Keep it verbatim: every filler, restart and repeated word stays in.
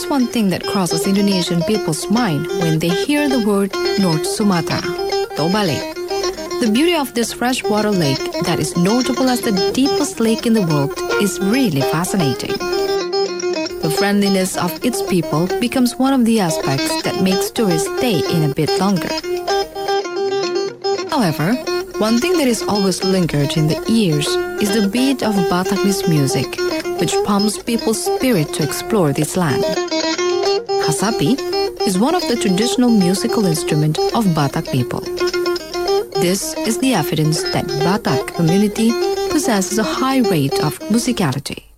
one thing that crosses Indonesian people's mind when they hear the word North Sumatra, Toba Lake. The beauty of this freshwater lake that is notable as the deepest lake in the world is really fascinating. The friendliness of its people becomes one of the aspects that makes tourists stay in a bit longer. However, one thing that is always lingered in the ears is the beat of Bataknese music, which pumps people's spirit to explore this land. Kasapi is one of the traditional musical instruments of Batak people. This is the evidence that Batak community possesses a high rate of musicality.